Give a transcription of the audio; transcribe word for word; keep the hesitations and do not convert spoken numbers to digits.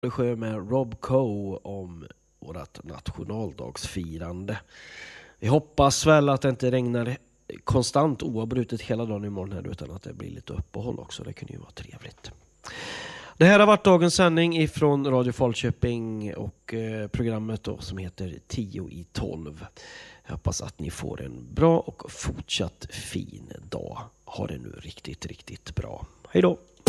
Sjö med Rob Coe om vårt nationaldagsfirande. Vi hoppas väl att det inte regnar konstant oavbrutet hela dagen imorgon här, utan att det blir lite uppehåll också. Det kunde ju vara trevligt. Det här har varit dagens sändning ifrån Radio Falköping och eh, programmet då, som heter tio i tolv. Jag hoppas att ni får en bra och fortsatt fin dag. Ha det nu riktigt, riktigt bra. Hej då!